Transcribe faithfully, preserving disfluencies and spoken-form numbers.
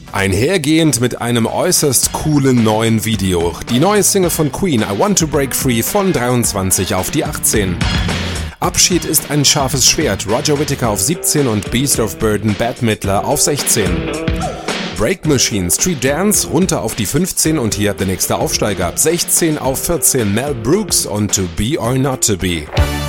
Einhergehend mit einem äußerst coolen neuen Video. Die neue Single von Queen, I Want to Break Free, von dreiundzwanzig auf die achtzehn. Abschied ist ein scharfes Schwert, Roger Whittaker auf siebzehn und Beast of Burden, Bette Midler auf sechzehn. Break Machine, Street Dance runter auf die fünfzehn und hier der nächste Aufsteiger. sechzehn auf vierzehn, Mel Brooks und To Be or Not to Be.